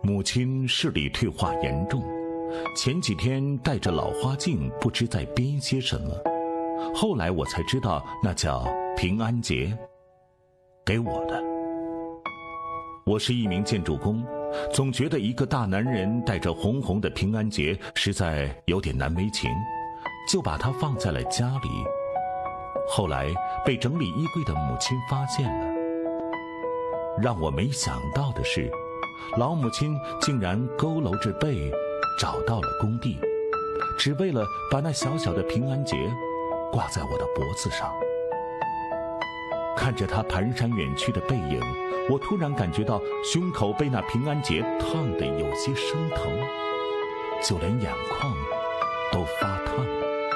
母亲视力退化严重，前几天戴着老花镜，不知在编些什么。后来我才知道，那叫平安结，给我的。我是一名建筑工，总觉得一个大男人戴着红红的平安结实在有点难为情，就把它放在了家里。后来被整理衣柜的母亲发现了。让我没想到的是，老母亲竟然佝偻着背找到了工地，只为了把那小小的平安结挂在我的脖子上。看着她蹒跚远去的背影，我突然感觉到胸口被那平安结烫得有些生疼，就连眼眶都发烫。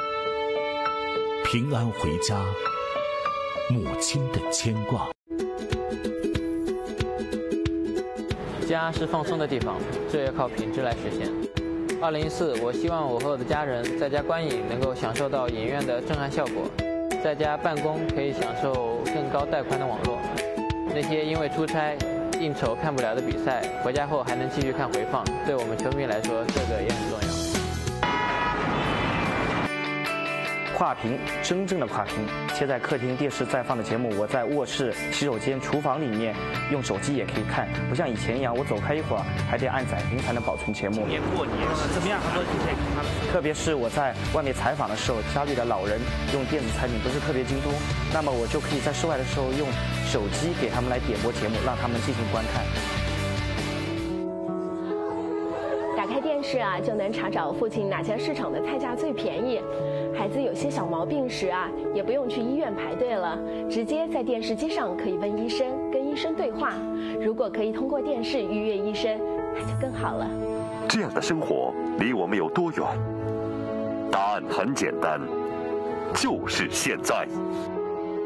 平安回家，母亲的牵挂。 家是放松的地方，这要靠品质来实现。2014，我希望我和我的家人在家观影能够享受到影院的震撼效果，在家办公可以享受更高带宽的网络。那些因为出差、应酬看不了的比赛，回家后还能继续看回放，对我们球迷来说，这个也很重要。 跨屏，真正的跨屏，切在客厅电视在放的节目，我在卧室、洗手间、厨房里面用手机也可以看，不像以前一样，我走开一会儿还得按载屏才能保存节目。 也过年怎么样？很多人可以看了。 特别是我在外面采访的时候，家里的老人用电子产品不是特别精通，那么我就可以在室外的时候用手机给他们来点播节目，让他们进行观看。 打开电视啊，就能查找附近哪家市场的菜价最便宜。孩子有些小毛病时啊，也不用去医院排队了，直接在电视机上可以问医生，跟医生对话。如果可以通过电视预约医生，那就更好了。 这样的生活离我们有多远？答案很简单，就是现在。